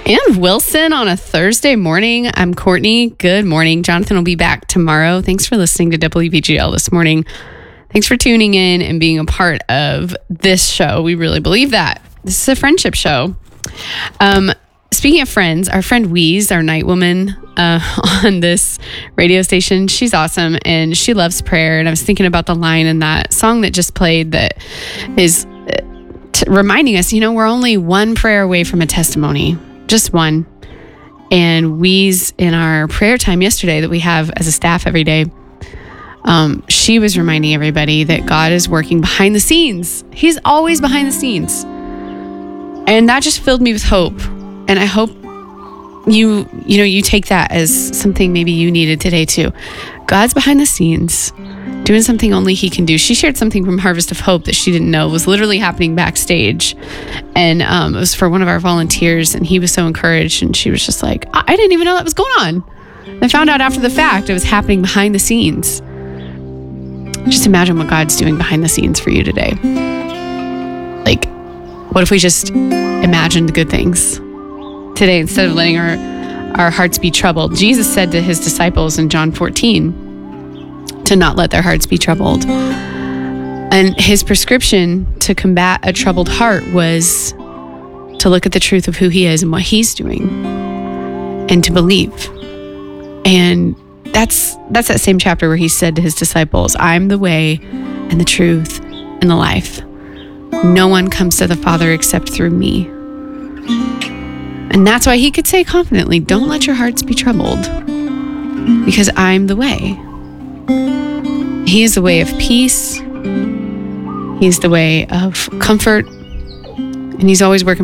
And Wilson on a Thursday morning. I'm Courtney. Good morning. Jonathan will be back tomorrow. Thanks for listening to WVGL this morning. Thanks for tuning in and being a part of this show. We really believe that. This is a friendship show. Speaking of friends, our friend Weeze, our night woman on this radio station, she's awesome and she loves prayer. And I was thinking about the line in that song that just played that is reminding us, we're only one prayer away from a testimony. Just one. And Weeze, in our prayer time yesterday that we have as a staff every day, she was reminding everybody that God is working behind the scenes. He's always behind the scenes. And that just filled me with hope. And I hope you take that as something maybe you needed today too. God's behind the scenes, doing something only he can do. She shared something from Harvest of Hope that she didn't know was literally happening backstage. And it was for one of our volunteers, and he was so encouraged. And she was just like, I didn't even know that was going on. I found out after the fact it was happening behind the scenes. Just imagine what God's doing behind the scenes for you today. Like, what if we just imagined good things today instead of letting our hearts be troubled? Jesus said to his disciples in John 14 to not let their hearts be troubled. And his prescription to combat a troubled heart was to look at the truth of who he is and what he's doing and to believe. And that's that same chapter where he said to his disciples, I'm the way and the truth and the life. No one comes to the Father except through me. And that's why he could say confidently, don't let your hearts be troubled, because I'm the way. He is the way of peace. He's the way of comfort. And he's always working